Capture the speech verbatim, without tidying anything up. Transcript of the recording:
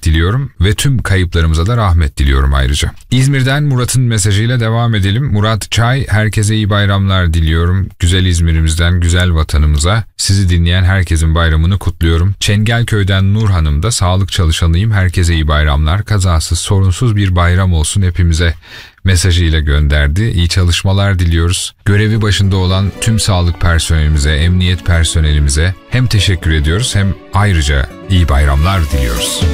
diliyorum ve tüm kayıplarımıza da rahmet diliyorum ayrıca. İzmir'den Murat'ın mesajıyla devam edelim. Murat Çay, herkese iyi bayramlar diliyorum. Güzel İzmir'imizden, güzel vatanımıza sizi dinleyen herkesin bayramını kutluyorum. Çengelköy'den Nur Hanım da sağlık çalışanıyım. Herkese iyi bayramlar. Kazasız, sorunsuz bir bayram olsun hepimize mesajıyla gönderdi. İyi çalışmalar diliyoruz. Görevi başında olan tüm sağlık personelimize, emniyet personelimize hem teşekkür ediyoruz hem ayrıca iyi bayramlar diliyoruz.